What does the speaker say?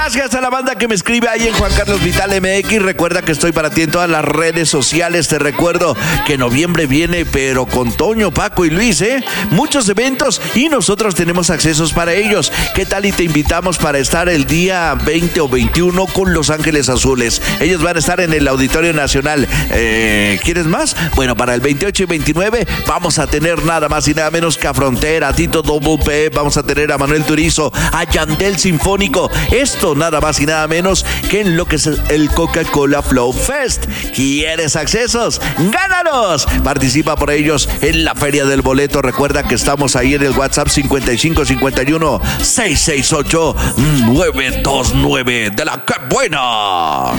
Gracias a la banda que me escribe ahí en Juan Carlos Vital MX. Recuerda que estoy para ti en todas las redes sociales. Te recuerdo que noviembre viene, pero con Toño, Paco y Luis, muchos eventos y nosotros tenemos accesos para ellos. ¿Qué tal y te invitamos para estar el día 20 o 21 con Los Ángeles Azules? Ellos van a estar en el Auditorio Nacional. ¿Quieres más? Bueno, para el 28 y 29 vamos a tener nada más y nada menos que a Frontera, a Tito WP, vamos a tener a Manuel Turizo, a Yandel Sinfónico. Esto nada más y nada menos que en lo que es el Coca-Cola Flow Fest. ¿Quieres accesos? ¡Gánalos! Participa por ellos en la Feria del Boleto. Recuerda que estamos ahí en el WhatsApp 5551 668 929 de la que buena.